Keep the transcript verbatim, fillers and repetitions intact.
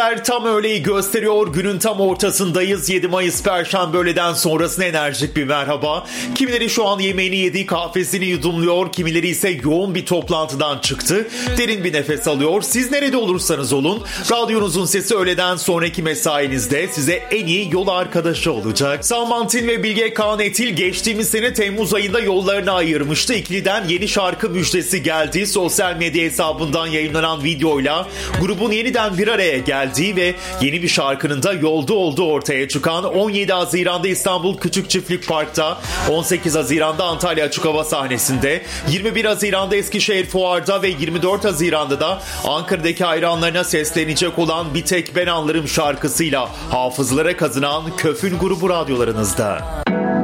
Tam öğleyi gösteriyor. Günün tam ortasındayız. yedi Mayıs Perşembe öğleden sonrasına enerjik bir merhaba. Kimileri şu an yemeğini yediği kahvesini yudumluyor. Kimileri ise yoğun bir toplantıdan çıktı. Derin bir nefes alıyor. Siz nerede olursanız olun, radyonuzun sesi öğleden sonraki mesainizde size en iyi yol arkadaşı olacak. Salman Tin ve Bilge Kağan Etil geçtiğimiz sene Temmuz ayında yollarını ayırmıştı. İkiliden yeni şarkı müjdesi geldi. Sosyal medya hesabından yayınlanan videoyla grubun yeniden bir araya geldi ve yeni bir şarkının da yolda olduğu ortaya çıkan on yedi Haziran'da İstanbul Küçük Çiftlik Park'ta, on sekiz Haziran'da Antalya Açık Hava sahnesinde, yirmi bir Haziran'da Eskişehir Fuar'da ve yirmi dört Haziran'da da Ankara'daki hayranlarına seslenecek olan Bir Tek Ben Anlarım şarkısıyla hafızalara kazınan Köfün grubu radyolarınızda.